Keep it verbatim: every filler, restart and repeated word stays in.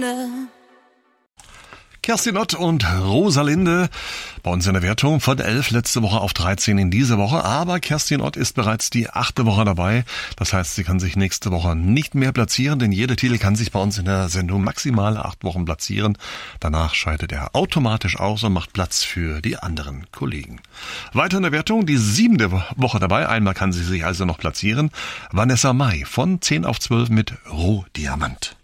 Kerstin Ott und Rosalinde bei uns in der Wertung von elf letzte Woche auf dreizehn in diese Woche. Aber Kerstin Ott ist bereits die achte Woche dabei. Das heißt, sie kann sich nächste Woche nicht mehr platzieren, denn jeder Titel kann sich bei uns in der Sendung maximal acht Wochen platzieren. Danach scheidet er automatisch aus und macht Platz für die anderen Kollegen. Weiter in der Wertung, die siebente Woche dabei. Einmal kann sie sich also noch platzieren. Vanessa Mai von zehn auf zwölf mit Rohdiamant.